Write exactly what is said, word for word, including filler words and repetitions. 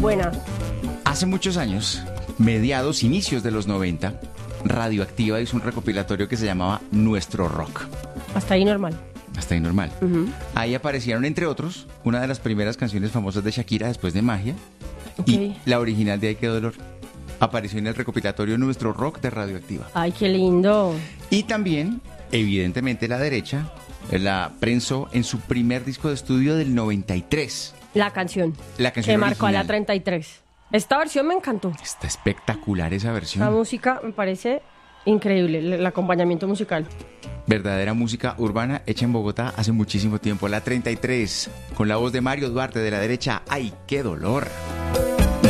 buena. Hace muchos años, mediados, inicios de los noventa, Radioactiva hizo un recopilatorio que se llamaba Nuestro Rock. Hasta ahí normal. Hasta ahí normal. Uh-huh. Ahí aparecieron, entre otros, una de las primeras canciones famosas de Shakira después de Magia. Okay. Y la original de Ay, qué dolor. Apareció en el recopilatorio Nuestro Rock de Radioactiva. Ay, qué lindo. Y también, evidentemente, la derecha la prensó en su primer disco de estudio del noventa y tres. La canción. La canción que marcó a la original. treinta y tres. Esta versión me encantó. Está espectacular esa versión. La música me parece increíble, el, el acompañamiento musical. Verdadera música urbana hecha en Bogotá hace muchísimo tiempo. La treinta y tres, con la voz de Mario Duarte de la derecha. ¡Ay, qué dolor!